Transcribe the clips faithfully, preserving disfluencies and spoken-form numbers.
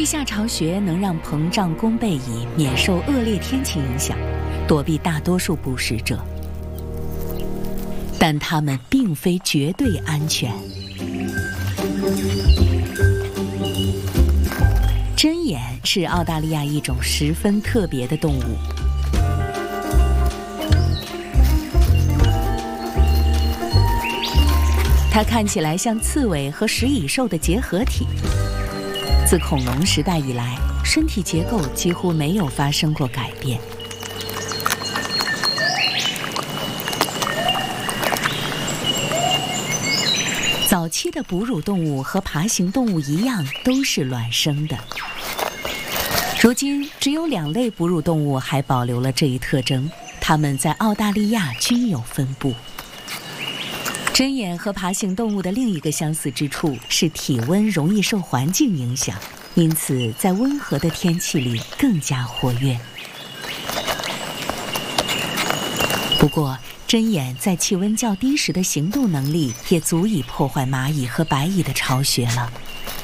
地下巢穴能让膨胀弓背蚁免受恶劣天气影响，躲避大多数捕食者，但它们并非绝对安全。针眼是澳大利亚一种十分特别的动物。它看起来像刺猬和食蚁兽的结合体。自恐龙时代以来，身体结构几乎没有发生过改变。早期的哺乳动物和爬行动物一样，都是卵生的。如今，只有两类哺乳动物还保留了这一特征，它们在澳大利亚均有分布。针眼和爬行动物的另一个相似之处是体温容易受环境影响，因此在温和的天气里更加活跃。不过，针眼在气温较低时的行动能力也足以破坏蚂蚁和白蚁的巢穴了。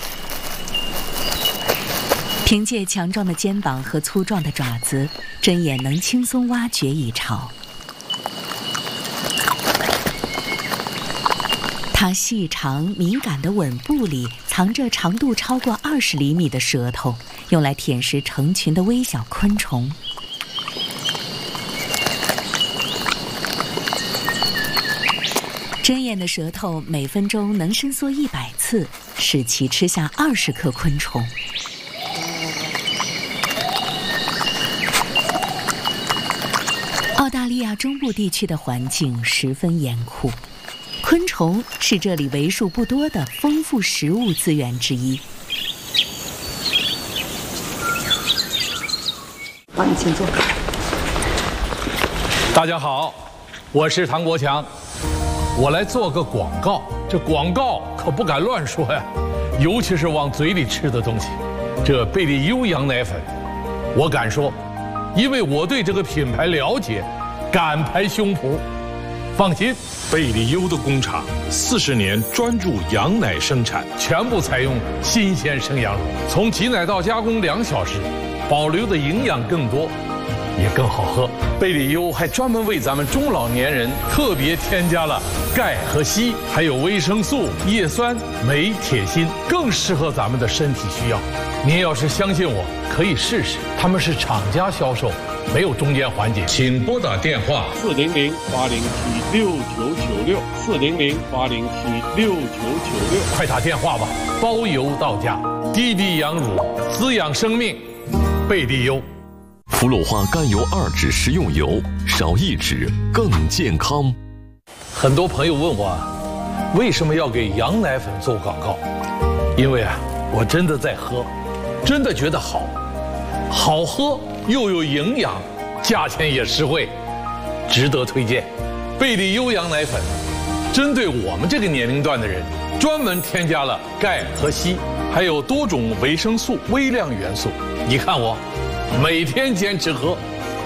凭借强壮的肩膀和粗壮的爪子，针眼能轻松挖掘蚁巢。它细长敏感的吻部里藏着长度超过二十厘米的舌头，用来舔食成群的微小昆虫。针眼的舌头每分钟能伸缩一百次，使其吃下二十克昆虫。澳大利亚中部地区的环境十分严酷。昆虫是这里为数不多的丰富食物资源之一。 好，你请坐。 大家好，我是唐国强，我来做个广告。这广告可不敢乱说呀，尤其是往嘴里吃的东西。这贝利优羊奶粉，我敢说，因为我对这个品牌了解，敢拍胸脯。放心， 贝利优的工厂四十年专注羊奶生产， 全部采用新鲜生羊乳，从挤奶到加工两小时，保留的营养更多，也更好喝。贝利优还专门为咱们中老年人特别添加了钙和硒，还有维生素、叶酸、镁、铁、锌，更适合咱们的身体需要。您要是相信我，可以试试，他们是厂家销售，没有中间环节。请拨打电话四零零八零七六九九六四零零八零七六九九六， 快打电话吧，包邮到家。低低羊乳，滋养生命，贝利优。 氟氯化甘油二酯食用油，少一酯更健康。 很多朋友问我，为什么要给羊奶粉做广告？因为啊，我真的在喝，真的觉得好，好喝又有营养，价钱也实惠，值得推荐。贝利优羊奶粉针对我们这个年龄段的人，专门添加了钙和硒，还有多种维生素、微量元素。你看我每天坚持喝。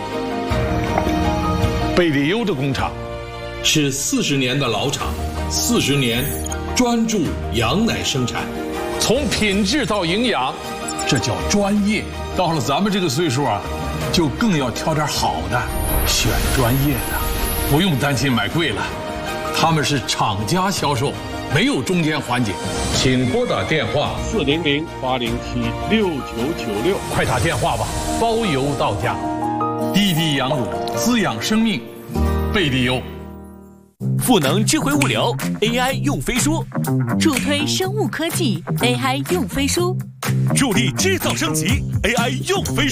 贝利优的工厂是四十年的老厂，四十年专注羊奶生产，从品质到营养，这叫专业。到了咱们这个岁数啊，就更要挑点好的，选专业的，不用担心买贵了。他们是厂家销售，没有中间环节。请拨打电话四零零八零七六九九六， 快打电话吧，包邮到家。低低羊乳，滋养生命，贝利优。 赋能智慧物流 A I 用飞书， 助推生物科技 A I 用飞书， 助力制造升级 A I 用飞书。